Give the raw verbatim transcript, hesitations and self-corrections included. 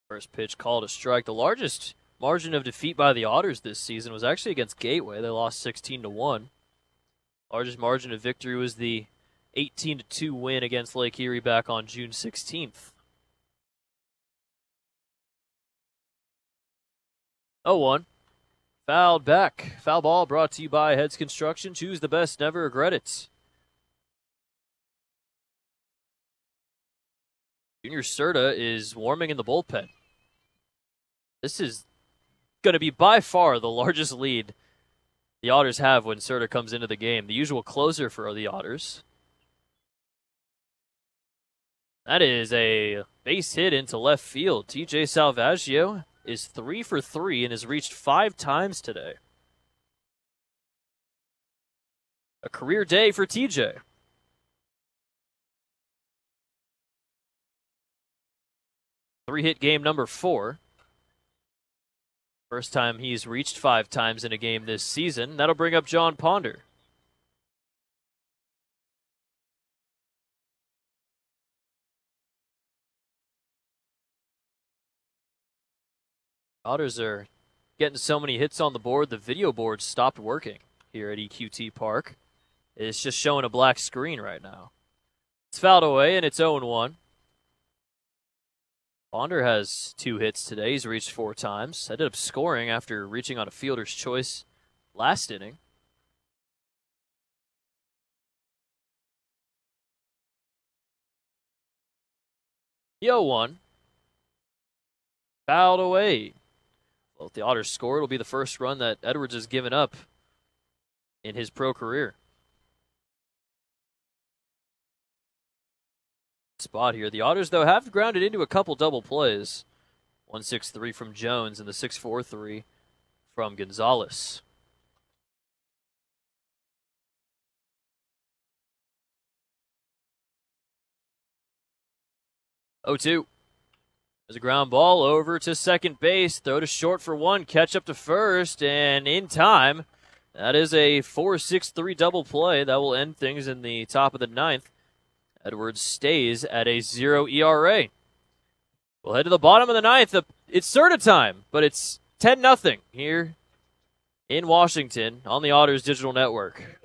First pitch called a strike. The largest margin of defeat by the Otters this season was actually against Gateway. They lost sixteen to one. Largest margin of victory was the eighteen to two win against Lake Erie back on June sixteenth. oh one. Fouled back. Foul ball brought to you by Heads Construction. Choose the best, never regret it. Junior Serta is warming in the bullpen. This is going to be by far the largest lead the Otters have when Serta comes into the game. The usual closer for the Otters. That is a base hit into left field. T J Salvaggio is three for three and has reached five times today. A career day for T J. Three-hit game number four. First time he's reached five times in a game this season. That'll bring up John Ponder. Otters are getting so many hits on the board, the video board stopped working here at E Q T Park. It's just showing a black screen right now. It's fouled away, and it's oh one. Ponder has two hits today. He's reached four times. Ended up scoring after reaching on a fielder's choice last inning. The oh one. Fouled away. Well, if the Otters score, it'll be the first run that Edwards has given up in his pro career. Spot here. The Otters, though, have grounded into a couple double plays. one six three from Jones and the six four three from Gonzalez. oh two. There's a ground ball over to second base. Throw to short for one. Catch up to first. And in time, that is a four six three double play. That will end things in the top of the ninth. Edwards stays at a zero E R A. We'll head to the bottom of the ninth. It's Serta time, but it's ten nothing here in Washington on the Otters Digital Network.